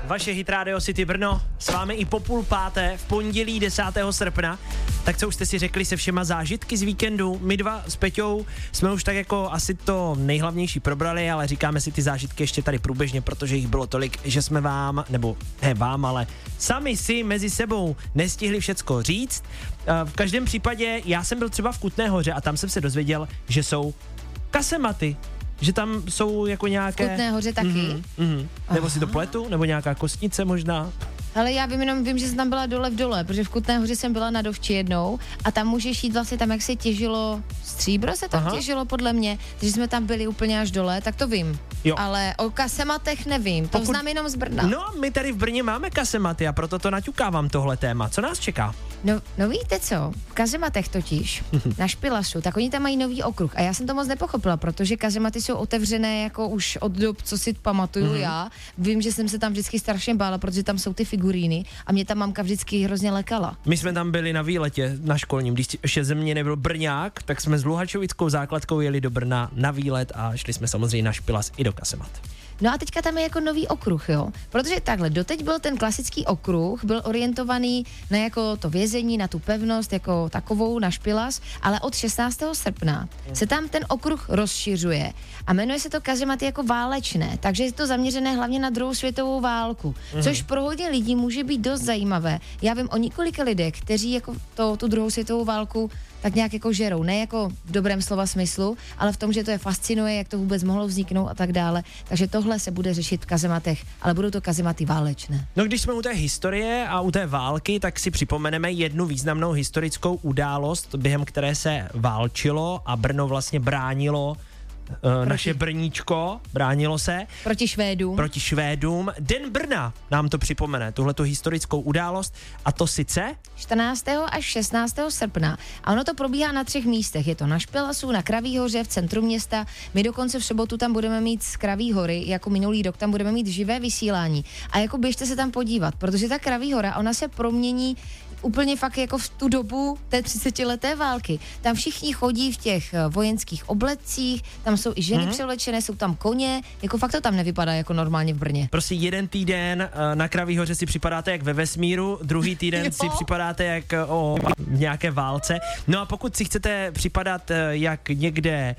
vaše Hit Radio City Brno, s vámi i po 4:30 v pondělí 10. srpna. Tak co už jste si řekli se všema zážitky z víkendu? My dva s Peťou jsme už tak jako asi to nejhlavnější probrali, ale říkáme si ty zážitky ještě tady průběžně, protože jich bylo tolik, že jsme vám, nebo ne vám, ale sami si mezi sebou nestihli všecko říct. V každém případě já jsem byl třeba v Kutné Hoře a tam jsem se dozvěděl, že jsou kasematy. Že tam jsou jako nějaké... V Kutné Hoře taky? Nebo si to pletu? Nebo nějaká kostnice možná? Ale já vím, že jsem tam byla dole v dole, protože v Kutné Hoře jsem byla na Dovči jednou a tam můžeš jít vlastně tam, jak se těžilo stříbro, se tam těžilo podle mě, takže jsme tam byli úplně až dole, tak to vím. Jo. Ale o kasematech nevím, to znám jenom z Brna. No, my tady v Brně máme kasematy a proto to naťukávám tohle téma. Co nás čeká? No víte co, v kazematech totiž, na Špilasu, tak oni tam mají nový okruh a já jsem to moc nepochopila, protože kazematy jsou otevřené jako už od dob, co si pamatuju já. Vím, že jsem se tam vždycky strašně bála, protože tam jsou ty figuríny a mě ta mamka vždycky hrozně lekala. My jsme tam byli na výletě na školním, když ještě ze mě nebyl Brňák, tak jsme s Luhačovickou základkou jeli do Brna na výlet a šli jsme samozřejmě na Špilas i do kasemat. No a teďka tam je jako nový okruh, jo? Protože takhle, doteď byl ten klasický okruh, byl orientovaný na jako to vězení, na tu pevnost, jako takovou, na Špilas, ale od 16. srpna se tam ten okruh rozšiřuje a jmenuje se to kazematy jako válečné, takže je to zaměřené hlavně na druhou světovou válku, což pro hodně lidí může být dost zajímavé. Já vím o několika lidech, kteří jako tu druhou světovou válku tak nějak jako žerou, ne jako v dobrém slova smyslu, ale v tom, že to je fascinuje, jak to vůbec mohlo vzniknout a tak dále. Takže tohle se bude řešit v kazematech, ale budou to kazematy válečné. No když jsme u té historie a u té války, tak si připomeneme jednu významnou historickou událost, během které se válčilo a Brno vlastně bránilo naše Brníčko, bránilo se. Proti Švédům. Den Brna nám to připomene, tuhletu historickou událost, a to sice 14. až 16. srpna. A ono to probíhá na 3 místech. Je to na Špilasu, na Kraví hoře, v centru města. My dokonce v sobotu tam budeme mít z Kraví hory, jako minulý rok, tam budeme mít živé vysílání. A jako běžte se tam podívat, protože ta Kraví hora, ona se promění úplně fakt jako v tu dobu té 30leté války. Tam všichni chodí v těch vojenských oblecích, tam jsou i ženy převlečené, jsou tam koně, jako fakt to tam nevypadá jako normálně v Brně. Prostě jeden týden na Kraví hoře si připadáte jak ve vesmíru, druhý týden si připadáte jak o nějaké válce. No a pokud si chcete připadat jak někde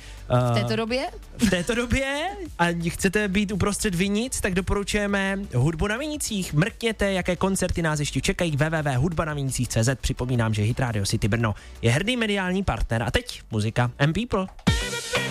v této době a chcete být uprostřed vinic, tak doporučujeme Hudbu na vinicích. Mrkněte, jaké koncerty nás ještě čekají, www.hudbanavinicích.cz. Připomínám, že Hit Radio City Brno je hrdý mediální partner. A teď muzika and People.